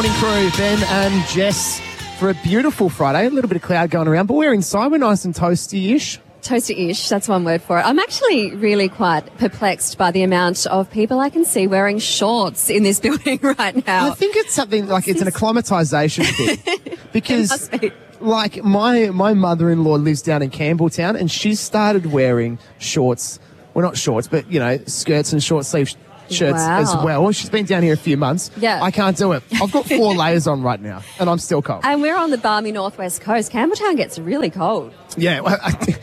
Morning Crew, Ben and Jess, for a beautiful Friday. A little bit of cloud going around, but we're inside. We're nice and toasty-ish. Toasty-ish, that's one word for it. I'm actually really quite perplexed by the amount of people I can see wearing shorts in this building right now. I think it's something like it's an acclimatisation thing. Because, like, my mother-in-law lives down in Campbelltown and she's started wearing shorts. Well, not shorts, but, you know, skirts and short-sleeve shirts as well. She's been down here a few months. Yeah. I can't do it. I've got 4 layers on right now and I'm still cold. And we're on the balmy northwest coast. Campbelltown gets really cold. Yeah, well,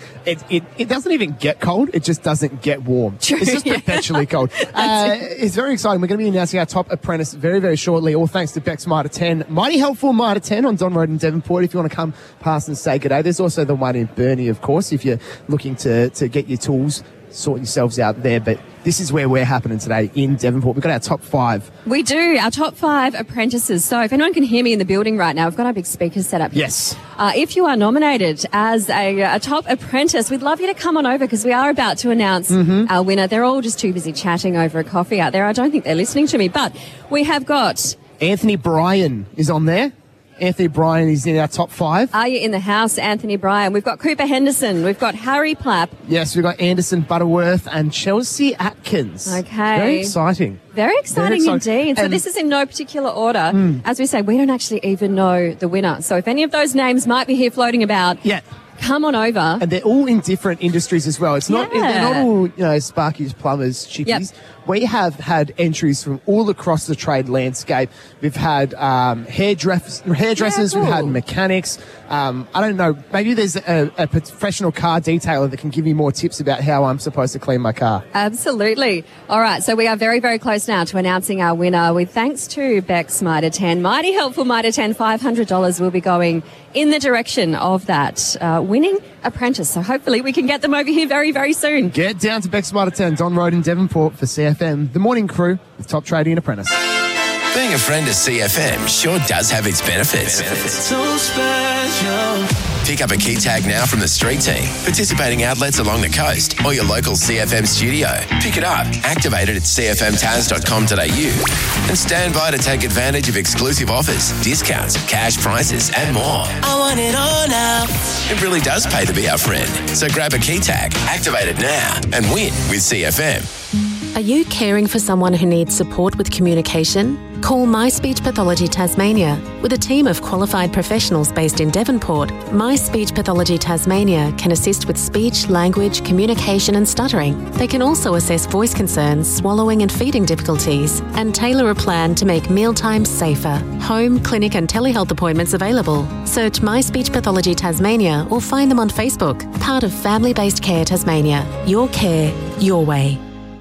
it doesn't even get cold. It just doesn't get warm. True, it's just perpetually cold. It's very exciting. We're going to be announcing our top apprentice very, very shortly, all thanks to Beck's Mitre 10. Mighty helpful Mitre 10 on Don Road in Devonport if you want to come past and say good day. There's also the one in Burnie, of course, if you're looking to get your tools, sort yourselves out there. But this is where we're happening today in Devonport. We've got our top 5. We do, our top 5 apprentices. So if anyone can hear me in the building right now, we've got our big speakers set up. Yes. If you are nominated as a top apprentice, we'd love you to come on over because we are about to announce our winner. They're all just too busy chatting over a coffee out there. I don't think they're listening to me, but we have got... Anthony Bryan is on there. Anthony Bryan is in our top 5. Are you in the house, Anthony Bryan? We've got Cooper Henderson. We've got Harry Plapp. Yes, we've got Anderson Butterworth and Chelsea Atkins. Okay. Very exciting. Very exciting indeed. So this is in no particular order. As we say, we don't actually even know the winner. So if any of those names might be here floating about, come on over. And they're all in different industries as well. It's not, they're not all, you know, Sparkies, plumbers, chippies. Yep. We have had entries from all across the trade landscape. We've had hairdressers, cool. We've had mechanics. I don't know, maybe there's a professional car detailer that can give me more tips about how I'm supposed to clean my car. Absolutely. All right, so we are very, very close now to announcing our winner with thanks to Beck's Mitre 10. Mighty helpful Mitre 10, $500 will be going in the direction of that winning apprentice. So hopefully we can get them over here very, very soon. Get down to Beck's Mitre 10, Don Road in Devonport for CFM, the morning crew with top tradie and apprentice. Being a friend of CFM sure does have its benefits. So special. Pick up a key tag now from the street team, participating outlets along the coast or your local CFM studio. Pick it up, activate it at cfmtaz.com.au and stand by to take advantage of exclusive offers, discounts, cash prizes and more. I want it all now. It really does pay to be our friend. So grab a key tag, activate it now and win with CFM. Are you caring for someone who needs support with communication? Call My Speech Pathology Tasmania. With a team of qualified professionals based in Devonport, My Speech Pathology Tasmania can assist with speech, language, communication and stuttering. They can also assess voice concerns, swallowing and feeding difficulties, and tailor a plan to make mealtimes safer. Home, clinic and telehealth appointments available. Search My Speech Pathology Tasmania or find them on Facebook. Part of Family Based Care Tasmania. Your care, your way.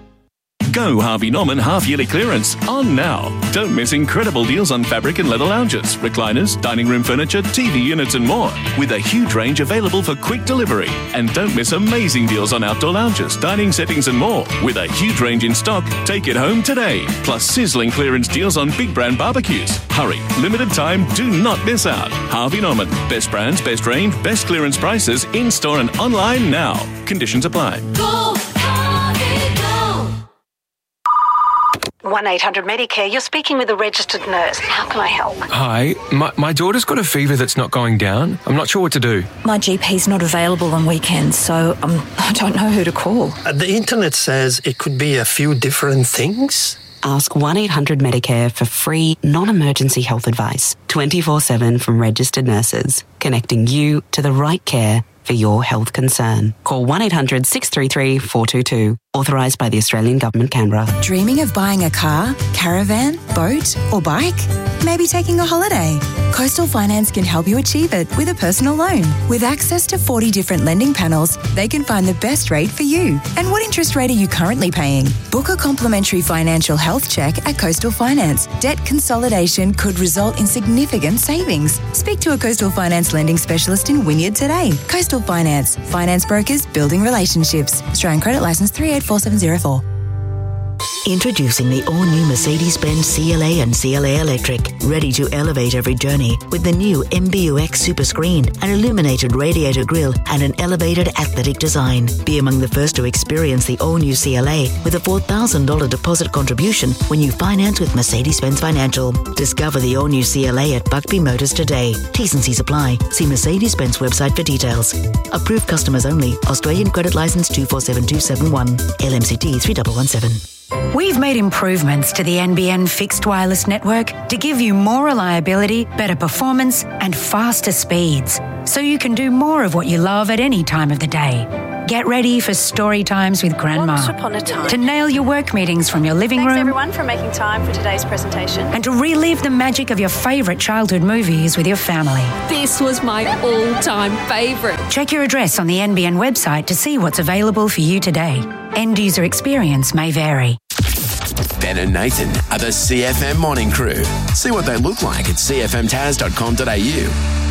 Go Harvey Norman half-yearly clearance on now. Don't miss incredible deals on fabric and leather lounges, recliners, dining room furniture, TV units and more, with a huge range available for quick delivery. And don't miss amazing deals on outdoor lounges, dining settings and more, with a huge range in stock. Take it home today. Plus sizzling clearance deals on big brand barbecues. Hurry, limited time, do not miss out. Harvey Norman, best brands, best range, best clearance prices, in-store and online now. Conditions apply. Go, Harvey, go. 1-800-Medicare, you're speaking with a registered nurse. How can I help? Hi, my daughter's got a fever that's not going down. I'm not sure what to do. My GP's not available on weekends, so I don't know who to call. The internet says it could be a few different things. Ask 1-800-Medicare for free, non-emergency health advice, 24/7 from registered nurses, connecting you to the right care for your health concern. Call 1-800-633-422. Authorised by the Australian Government, Canberra. Dreaming of buying a car, caravan, boat or bike? Maybe taking a holiday? Coastal Finance can help you achieve it with a personal loan. With access to 40 different lending panels, they can find the best rate for you. And what interest rate are you currently paying? Book a complimentary financial health check at Coastal Finance. Debt consolidation could result in significant savings. Speak to a Coastal Finance lending specialist in Wynyard today. Coastal Finance. Finance brokers building relationships. Australian Credit Licence 384704. Introducing the all-new Mercedes-Benz CLA and CLA Electric, ready to elevate every journey with the new MBUX Super Screen, an illuminated radiator grille and an elevated athletic design. Be among the first to experience the all-new CLA with a $4,000 deposit contribution when you finance with Mercedes-Benz Financial. Discover the all-new CLA at Buckby Motors today. T's and C's apply. See Mercedes-Benz website for details. Approved customers only. Australian Credit Licence 247271. LMCT 3117. We've made improvements to the NBN fixed wireless network to give you more reliability, better performance and faster speeds, so you can do more of what you love at any time of the day. Get ready for story times with Grandma. Once upon a time. To nail your work meetings from your living room. Thanks everyone for making time for today's presentation. And to relive the magic of your favourite childhood movies with your family. This was my all-time favourite. Check your address on the NBN website to see what's available for you today. End user experience may vary. Ben and Nathan are the CFM Morning Crew. See what they look like at cfmtaz.com.au.